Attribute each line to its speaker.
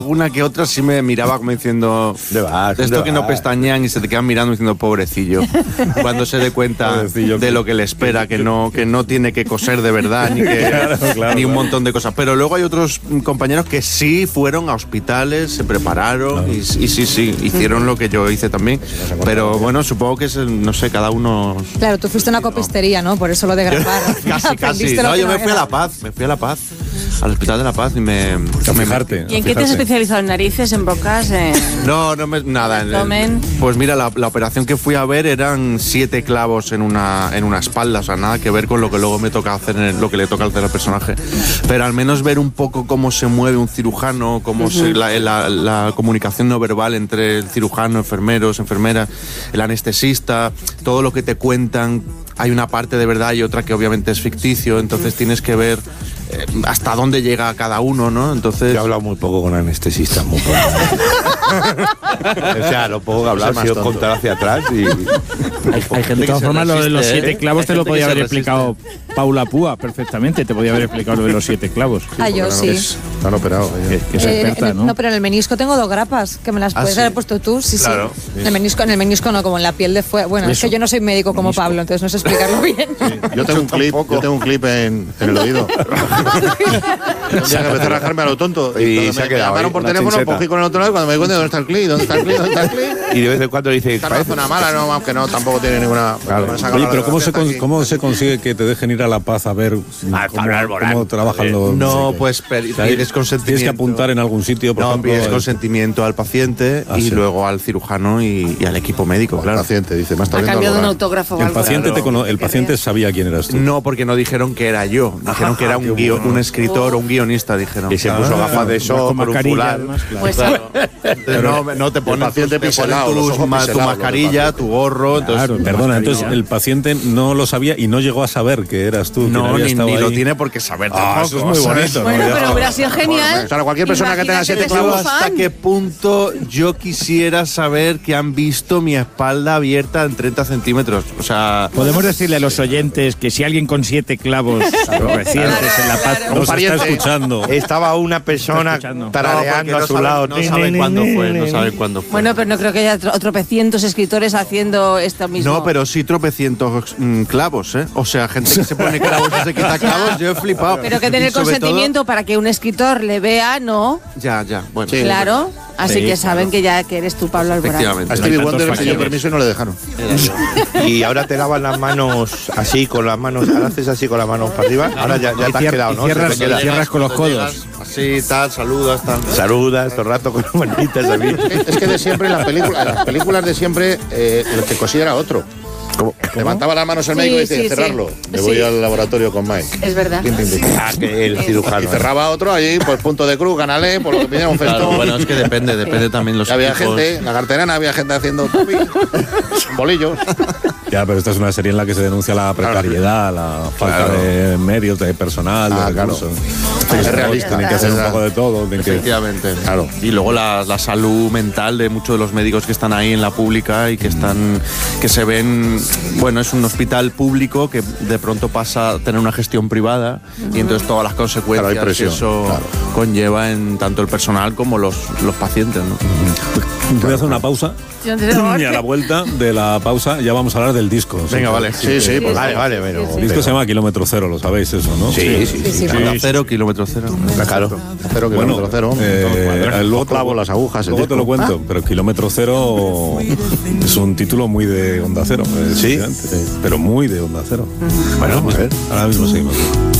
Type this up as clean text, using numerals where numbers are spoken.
Speaker 1: Una que otra sí me miraba como diciendo, de esto que no pestañean y se te quedan mirando diciendo pobrecillo, cuando se dé cuenta de lo que le espera, que no tiene que coser de verdad ni un montón de cosas. Pero luego hay otros compañeros que sí fueron a hospitales, se prepararon y sí, hicieron lo que yo hice también. Pero bueno, supongo que es, no sé, cada uno...
Speaker 2: Claro, tú fuiste a una copistería, ¿no? Por eso lo de grabar.
Speaker 1: Casi. No, yo me fui a La Paz, al Hospital de La Paz y me fijarte.
Speaker 3: ¿Y en qué te has especializado? ¿En narices, en bocas?
Speaker 1: Nada. Pues mira, la operación que fui a ver eran 7 clavos en una espalda, o sea, nada que ver con lo que luego me toca hacer, lo que le toca hacer al personaje. Pero al menos ver un poco cómo se mueve un cirujano, cómo la comunicación no verbal entre el cirujano, enfermeros, enfermeras, el anestesista, todo lo que te cuentan. Hay una parte de verdad y otra que obviamente es ficticio, entonces tienes que ver hasta dónde llega cada uno, ¿no? Entonces...
Speaker 4: Yo he hablado muy poco con anestesistas, muy poco. O sea, lo poco que hablar ha sido contar hacia atrás y...
Speaker 5: Hay gente de todas formas, lo de los 7 clavos te lo podía haber explicado Paula Púa perfectamente, te podía haber explicado lo de los 7 clavos.
Speaker 2: Yo sí.
Speaker 4: Están operados.
Speaker 5: Que es experta, ¿no?
Speaker 2: No, pero en el menisco tengo 2 grapas, que me las puedes haber puesto tú, sí. En el menisco no, como en la piel de fuera. Bueno, es que yo no soy médico como Pablo, entonces no sé explicarlo bien.
Speaker 4: Yo tengo un clip en el oído. Tenía que empezar a rajarme a lo tonto. Y se ha quedado. Me llamaron por teléfono, cogí con el otro lado y cuando me di cuenta, ¿dónde está el clip? Y de vez en cuando dice,
Speaker 1: está en zona mala, no, aunque no, tampoco tiene ninguna...
Speaker 6: Oye, pero ¿cómo se consigue que te dejen ir a La Paz a ver cómo trabajan los...
Speaker 1: No, pues pides consentimiento.
Speaker 6: Tienes que apuntar en algún sitio, por ejemplo...
Speaker 1: pides consentimiento al paciente y luego al cirujano y al equipo médico, claro.
Speaker 4: El paciente dice, más
Speaker 3: tarde. Ha cambiado un autógrafo.
Speaker 6: El paciente sabía quién eras tú.
Speaker 1: No, porque no dijeron que era yo. Dijeron que era un escritor o un guionista, dijeron.
Speaker 4: Y se puso gafas de sol por un fular.
Speaker 1: No te ponen tu mascarilla, tu gorro.
Speaker 6: Claro, perdona, entonces el paciente no lo sabía y no llegó a saber que eras tú.
Speaker 1: No, ni lo tiene por qué saber.
Speaker 6: Eso es muy bonito.
Speaker 3: Bueno, pero hubiera sido genial.
Speaker 4: Claro, cualquier persona que tenga 7 clavos...
Speaker 1: ¿Hasta qué punto yo quisiera saber que han visto mi espalda abierta en 30 centímetros? O sea...
Speaker 5: Podemos decirle a los oyentes que si alguien con 7 clavos recientes en La Paz
Speaker 6: nos está escuchando...
Speaker 4: Estaba una persona tarareando a su lado.
Speaker 1: No saben cuándo fue.
Speaker 3: Bueno, pero no creo que haya tropecientos escritores haciendo esto mismo.
Speaker 1: No, pero sí tropecientos clavos, ¿eh? O sea, gente que se pone clavos y se quita clavos, yo he flipado.
Speaker 3: Pero que tener consentimiento para que un escritor le vea, ¿no?
Speaker 1: Ya, bueno.
Speaker 3: Sí, claro. Así que saben que eres tú, Pablo Alborán.
Speaker 1: Efectivamente.
Speaker 4: A Stevie Wonder le pidió permiso y no le dejaron. Y ahora te lavas las manos así, con las manos, ahora haces así con las manos para arriba, ahora ya te has quedado, ¿no?
Speaker 5: Cierras con los codos.
Speaker 1: Así, tal, saludas todo
Speaker 4: el rato con las manitas así. Es que de siempre en las películas de siempre lo que considera otro. Levantaba las manos el médico y decía, cerrarlo. Me voy al laboratorio con Mike.
Speaker 3: Es verdad.
Speaker 4: Que el cirujano. Y cerraba otro allí, pues punto de cruz, canalé, por lo que pidiera un festón.
Speaker 1: Claro, bueno, es que depende también los
Speaker 4: había
Speaker 1: equipos.
Speaker 4: Gente, en la carterana había gente haciendo bolillos.
Speaker 6: Ya, pero esta es una serie en la que se denuncia la precariedad, la falta de medios, de personal, de recursos.
Speaker 4: Es realista.
Speaker 6: Tienen que hacer un poco de todo.
Speaker 1: Efectivamente.
Speaker 4: Claro.
Speaker 1: Y luego la salud mental de muchos de los médicos que están ahí en la pública y que se ven... Bueno, es un hospital público que de pronto pasa a tener una gestión privada y entonces todas las consecuencias que eso conlleva en tanto el personal como los pacientes, ¿no?
Speaker 6: Voy a hacer una pausa y a la vuelta de la pausa ya vamos a hablar del disco.
Speaker 1: Venga, vale.
Speaker 4: Sí, pues vale.
Speaker 6: El disco se llama Kilómetro Cero, lo sabéis eso, ¿no?
Speaker 4: Sí.
Speaker 1: Onda cero, kilómetro cero.
Speaker 4: Claro. Kilómetro cero.
Speaker 6: Luego
Speaker 4: clavo las agujas.
Speaker 6: Luego te lo cuento, pero Kilómetro Cero es un título muy de Onda Cero. Sí. Pero muy de Onda Cero.
Speaker 4: Bueno, a ver.
Speaker 6: Ahora mismo seguimos.